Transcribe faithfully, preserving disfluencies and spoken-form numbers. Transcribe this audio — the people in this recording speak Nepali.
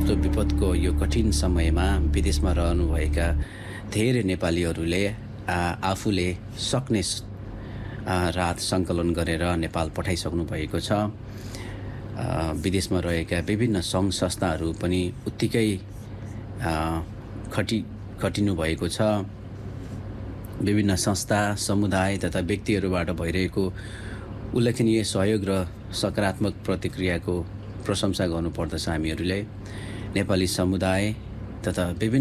यस्तो विपदको यो कठिन समयमा विदेशमा रहनुभएका धेरै नेपालीहरूले आ, आफूले सक्ने स- आ, राहत सङ्कलन गरेर नेपाल पठाइसक्नु भएको छ। आ, विदेशमा रहेका विभिन्न सङ्घ संस्थाहरू पनि उत्तिकै आ, खटि खटिनु भएको छ। विभिन्न संस्था, समुदाय तथा व्यक्तिहरूबाट भइरहेको उल्लेखनीय सहयोग र सकारात्मक प्रतिक्रियाको प्रशंसा गर्नुपर्दछ। हामीहरूले नेपाली समुदाय तथा विभिन्न